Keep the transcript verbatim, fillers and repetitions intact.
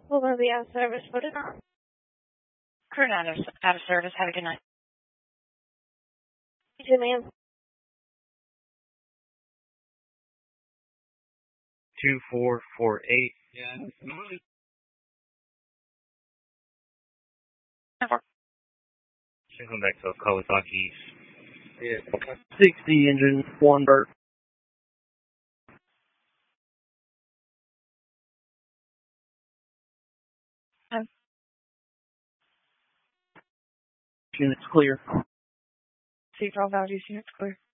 We're going to be out of service. Put it on. Crew out of, out of service. Have a good night. You too, ma'am. Two four four eight. Yeah. Come back to Kawasaki. Yeah. Sixty engine, one bird. Um, Units clear. See for all values, units clear.